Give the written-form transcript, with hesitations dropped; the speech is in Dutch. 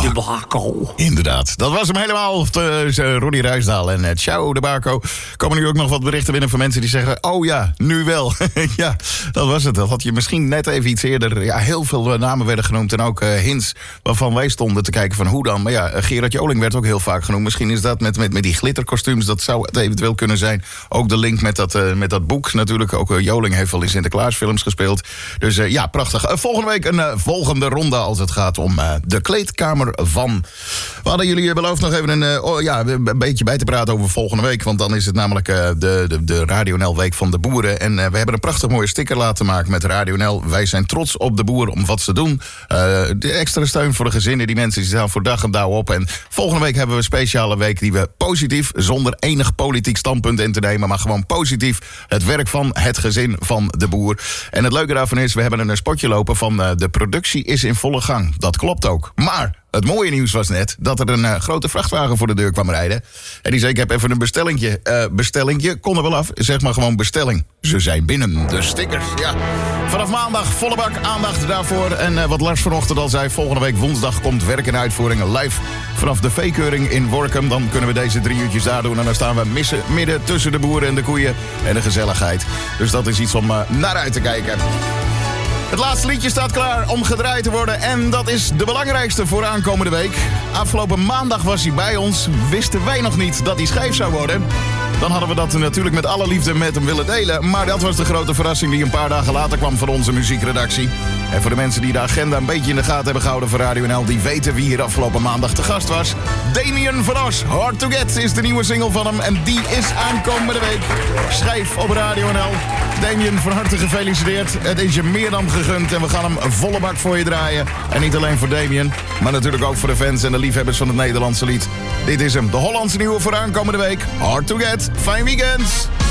de Baco. Inderdaad, dat was hem helemaal. Ronnie Ruisdaal en Ciao de Baco. Komen nu ook nog wat berichten binnen van mensen die zeggen... oh ja, nu wel. Ja, dat was het. Dat had je misschien net even iets eerder... Ja, heel veel namen werden genoemd en ook hints... waarvan wij stonden te kijken van hoe dan. Maar ja, Gerard Joling werd ook heel vaak genoemd. Misschien is dat met die glitterkostuums, dat zou het eventueel kunnen zijn. Ook de link met dat boek natuurlijk. Ook Joling heeft wel in Sinterklaasfilms gespeeld. Dus ja, prachtig. Volgende week een volgende ronde als het gaat om de kleedkamer van... We hadden jullie beloofd nog even een beetje bij te praten over volgende week. Want dan is het namelijk de Radio NL Week van de Boeren. En we hebben een prachtig mooie sticker laten maken met Radio NL. Wij zijn trots op de boeren om wat ze doen. De extra steun voor de gezinnen. Die mensen die staan voor dag en dauw op. En volgende week hebben we een speciale week die we positief, zonder enig politiek standpunt in te nemen, maar gewoon positief het werk van het gezin van de boer. En het leuke daarvan is, we hebben een spotje lopen van de productie is in volle gang. Dat klopt ook. Maar het mooie nieuws was net dat er een grote vrachtwagen voor de deur kwam rijden. En die zei, ik heb even een bestellingje. Bestellingje, kon er wel af. Zeg maar gewoon bestelling. Ze zijn binnen, de stickers. Ja. Vanaf maandag volle bak aandacht daarvoor. En wat Lars vanochtend al zei, volgende week woensdag komt werk en uitvoering live vanaf de veekeuring in Workum. Dan kunnen we deze 3 uurtjes daar doen. En dan staan we midden tussen de boeren en de koeien en de gezelligheid. Dus dat is iets om naar uit te kijken. Het laatste liedje staat klaar om gedraaid te worden. En dat is de belangrijkste voor aankomende week. Afgelopen maandag was hij bij ons. Wisten wij nog niet dat hij schijf zou worden. Dan hadden we dat natuurlijk met alle liefde met hem willen delen. Maar dat was de grote verrassing die een paar dagen later kwam van onze muziekredactie. En voor de mensen die de agenda een beetje in de gaten hebben gehouden voor Radio NL... die weten wie hier afgelopen maandag te gast was. Damien van Os, Hard to Get is de nieuwe single van hem. En die is aankomende week. Schijf op Radio NL. Damien, van harte gefeliciteerd. Het is je meer dan gegund en we gaan hem volle bak voor je draaien. En niet alleen voor Damien, maar natuurlijk ook voor de fans en de liefhebbers van het Nederlandse lied. Dit is hem, de Hollandse nieuwe voor aankomende week. Hard to Get. Fijn weekend.